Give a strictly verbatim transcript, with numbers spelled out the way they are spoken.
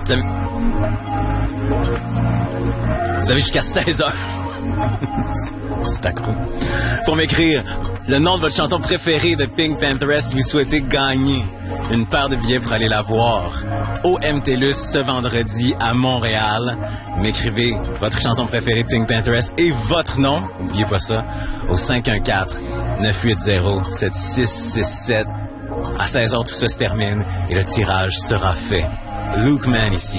Vous avez, vous avez jusqu'à seize heures. C'est accro. Pour m'écrire le nom de votre chanson préférée de Pink Pantheress si vous souhaitez gagner une paire de billets pour aller la voir au M T L U S ce vendredi à Montréal. M'écrivez votre chanson préférée de Pink Pantheress et votre nom, n'oubliez pas ça, au cinq un quatre, neuf huit zéro, sept six six sept. À seize heures, tout ça se termine et le tirage sera fait. Luke Man ici.